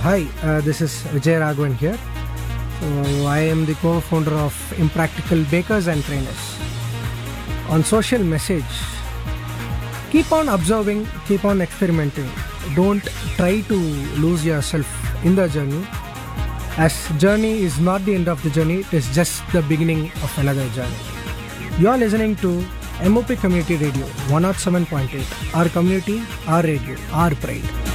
Hi, this is Vijay Raghavan here. I am the co-founder of Impractical Bakers and Trainers. On social message, keep on observing, keep on experimenting. Don't try to lose yourself in the journey, as journey is not the end of the journey, it is just the beginning of another journey. You are listening to MOP Community Radio 107.8. Our community, our radio, our pride.